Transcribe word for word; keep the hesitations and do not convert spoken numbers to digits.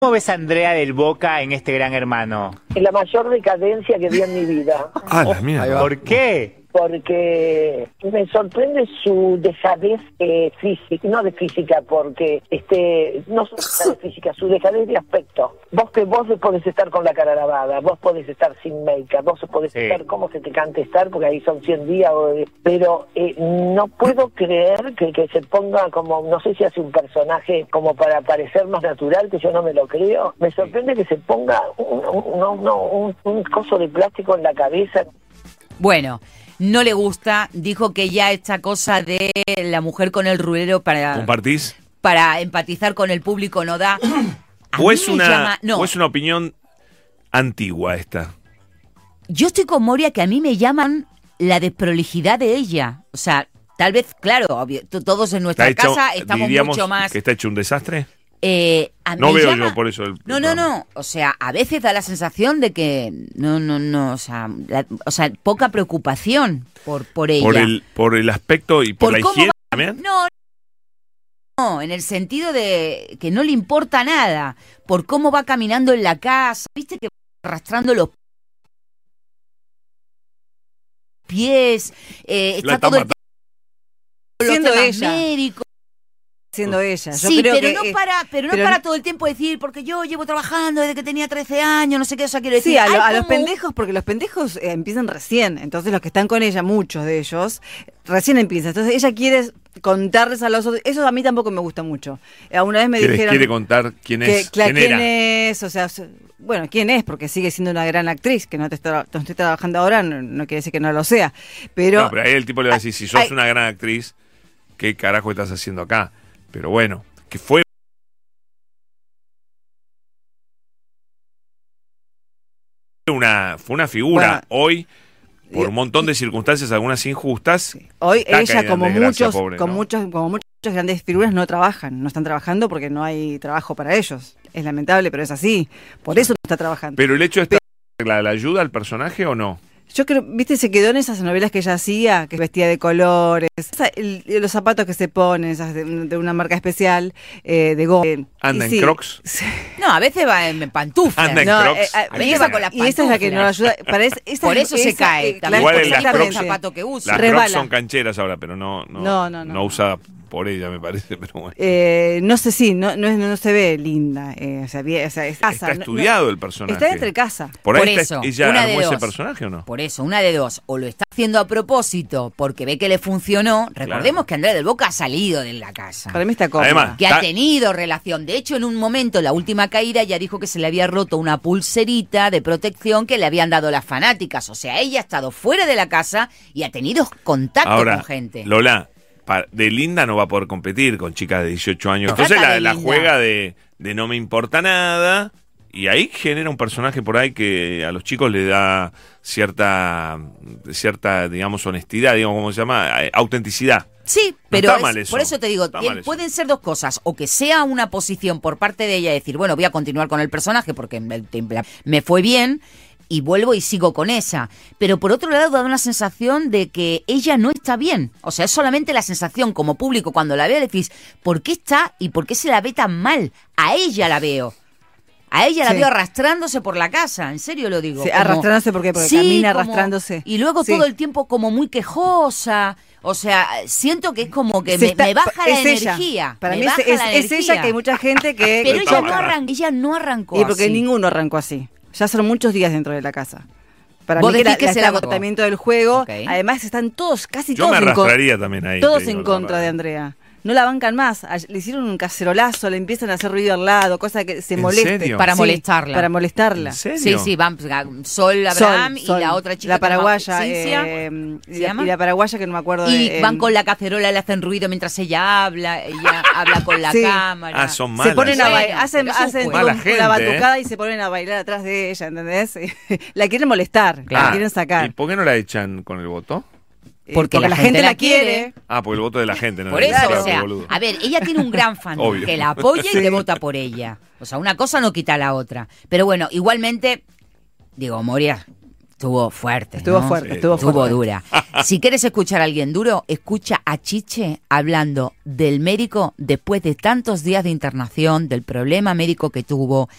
¿Cómo ves a Andrea del Boca en este Gran Hermano? Es la mayor decadencia que vi en mi vida. Ah, la mierda. ¿Por qué? Porque me sorprende su dejadez eh, física, no de física, porque este no solo de física, su dejadez de aspecto. Vos que vos podés estar con la cara lavada, vos podés estar sin make-up, vos podés sí. estar como se te cante estar, porque ahí son cien días, o, pero eh, no puedo creer que, que se ponga como, no sé si hace un personaje como para parecer más natural, que yo no me lo creo. Me sorprende que se ponga un, un, un, un, un coso de plástico en la cabeza. Bueno, no le gusta, dijo que ya esta cosa de la mujer con el rulero para... ¿Compartís? Para empatizar con el público no da. ¿O es, una, llama, no. ¿O es una opinión antigua esta? Yo estoy con Moria, que a mí me llaman la desprolijidad de ella. O sea, tal vez, claro, obvio, todos en nuestra ¿Está hecho, casa estamos mucho más... que está hecho un desastre? Eh, a no veo llama... yo por eso el No, no, no. O sea, a veces da la sensación de que no, no, no. O sea, la, o sea poca preocupación por, por ella. Por el, por el aspecto y por, por la higiene va... también. No, no, en el sentido de que no le importa nada. Por cómo va caminando en la casa. Viste que va arrastrando los pies. Eh, está todo el tiempo siendo ella. Médicos. Siendo ella. Yo sí, creo pero que, no eh, para, pero no pero para todo el tiempo decir, porque yo llevo trabajando desde que tenía trece años, no sé qué, o sea, quiero decir. Sí, a, lo, a como... los pendejos, porque los pendejos eh, empiezan recién, entonces los que están con ella, muchos de ellos, recién empiezan. Entonces ella quiere contarles a los otros, eso a mí tampoco me gusta mucho. Eh, una vez me ¿Quiere, dijeron... quiere contar quién es, que, claro, quién, quién era. es, o sea, bueno, quién es, porque sigue siendo una gran actriz, que no te está, no estoy trabajando ahora, no, no quiere decir que no lo sea, pero... No, pero ahí el tipo le va a decir, si sos ay, una gran actriz, ¿qué carajo estás haciendo acá? Pero bueno, que fue una fue una figura. Bueno, hoy por un montón de circunstancias, algunas injustas, sí. Hoy ella como muchos pobre, con ¿no? muchos como muchas grandes figuras no trabajan, no están trabajando porque no hay trabajo para ellos. Es lamentable, pero es así. Por eso no está trabajando. Pero el hecho de estar, ¿la, la ayuda al personaje o no? Yo creo, viste, se quedó en esas novelas que ella hacía, que vestía de colores, esa, el, los zapatos que se ponen, esas de, de una marca especial, eh, de goma. ¿Anda en sí, crocs? Sí. No, a veces va en pantuflas. Anda en no, crocs. Eh, a veces va con las y esa es la que no la ayuda. Para es, esa, por eso esa, se cae. Eh, También igual porque en las es por el crocs, zapato que usa. Las Rebala. crocs son cancheras ahora, pero no, no, no, no, no, no usada por ella, me parece, pero bueno. Eh, no sé, sí, no, no, no se ve linda. Eh, o sea, bien, o sea, es casa, está estudiado no, el personaje. Está entre casa. ¿Por ahí por está, eso, ella una armó de ese dos. personaje o no? Por eso, una de dos. O lo está haciendo a propósito porque ve que le funcionó. Recordemos claro. que Andrea del Boca ha salido de la casa. Para mí está cómoda. Además, que está... ha tenido relación. De hecho, en un momento, la última caída, ya dijo que se le había roto una pulserita de protección que le habían dado las fanáticas. O sea, ella ha estado fuera de la casa y ha tenido contacto Ahora, con gente. Lola, de linda no va a poder competir con chicas de dieciocho años. Entonces la, la juega de, de no me importa nada. Y ahí genera un personaje por ahí que a los chicos le da cierta, cierta digamos, honestidad, digamos, ¿cómo se llama? Autenticidad. Sí, no pero está es, mal eso. por eso te digo, Bien, pueden ser dos cosas. O que sea una posición por parte de ella, decir, bueno, voy a continuar con el personaje porque me, me fue bien y vuelvo y sigo con esa. Pero por otro lado da una sensación de que ella no está bien. O sea, es solamente la sensación como público cuando la veo decís, ¿por qué está y por qué se la ve tan mal? A ella la veo. A ella la sí. veo arrastrándose por la casa, en serio lo digo. Sí, como, arrastrándose porque, porque sí, camina como, arrastrándose. Y luego sí. todo el tiempo como muy quejosa. O sea, siento que es como que me, está, me baja la ella. energía. Para me mí baja es, la es ella que hay mucha gente que... Pero que ella no, arran, ella no arrancó Y porque así. ninguno arrancó así. Ya son muchos días dentro de la casa. Para ¿Vos mí que, la, que la, se el la agotamiento del juego, okay. además están todos, casi Yo todos... Yo me arrastraría también ahí. Todos digo, en contra de Andrea. No la bancan más. Le hicieron un cacerolazo, le empiezan a hacer ruido al lado, cosa que se moleste. ¿Serio? Para sí, molestarla. Para molestarla. ¿En serio? Sí, sí, van Sol, Abraham Sol, Sol, y la otra chica. La paraguaya. Cintia, eh, ¿se y, llama? y la paraguaya que no me acuerdo. Y de, van eh, con la cacerola, le hacen ruido mientras ella habla, ella habla con la sí. cámara. Ah, son malas. Se ponen a Bueno, bailar, hacen, hacen Mala una gente, batucada ¿eh? y se ponen a bailar atrás de ella, ¿entendés? La quieren molestar, Claro. la quieren sacar. ¿Y por qué no la echan con el voto? Porque, porque la, la gente, gente la la quiere. quiere. Ah, por el voto de la gente, ¿no? Por eso, Claro, o sea, boludo. a ver, ella tiene un gran fan Obvio. que la apoya y Sí. que vota por ella. O sea, una cosa no quita la otra. Pero bueno, igualmente, digo, Moria estuvo fuerte, Estuvo ¿no? fuerte, Sí. estuvo Estuvo fuerte. dura. Si quieres escuchar a alguien duro, escucha a Chiche hablando del médico después de tantos días de internación, del problema médico que tuvo,